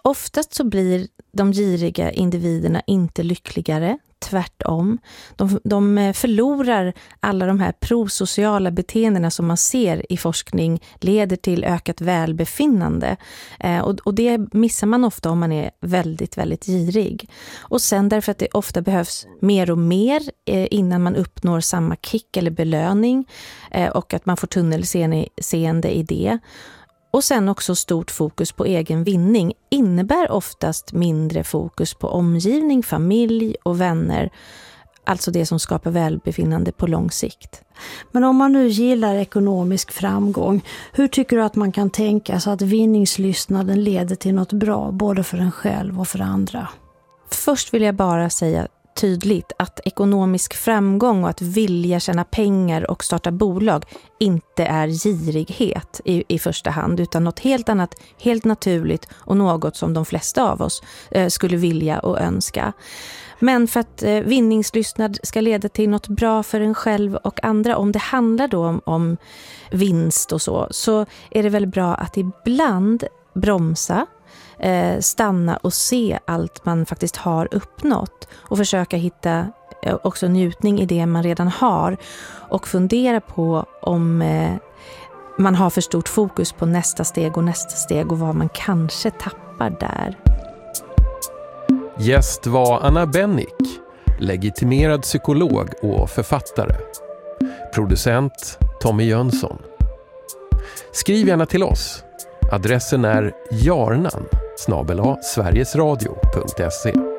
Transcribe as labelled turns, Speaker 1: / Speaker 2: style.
Speaker 1: Oftast så blir de giriga individerna inte lyckligare, tvärtom. De förlorar alla de här prosociala beteendena som man ser i forskning leder till ökat välbefinnande. Och det missar man ofta om man är väldigt, väldigt girig. Och sen därför att det ofta behövs mer och mer innan man uppnår samma kick eller belöning och att man får tunnelseende i det. Och sen också stort fokus på egen vinning innebär oftast mindre fokus på omgivning, familj och vänner. Alltså det som skapar välbefinnande på lång sikt.
Speaker 2: Men om man nu gillar ekonomisk framgång, hur tycker du att man kan tänka så att vinningslystnaden leder till något bra både för en själv och för andra?
Speaker 1: Först vill jag bara säga tydligt att ekonomisk framgång och att vilja tjäna pengar och starta bolag inte är girighet i första hand, utan något helt annat, helt naturligt och något som de flesta av oss skulle vilja och önska. Men för att vinningslystnad ska leda till något bra för en själv och andra, om det handlar då om vinst och så är det väl bra att ibland bromsa, stanna och se allt man faktiskt har uppnått och försöka hitta också njutning i det man redan har och fundera på om man har för stort fokus på nästa steg och vad man kanske tappar där.
Speaker 3: Gäst var Anna Bennick, legitimerad psykolog och författare. Producent Tommy Jönsson. Skriv gärna till oss. Adressen är jarnan@sverigesradio.se.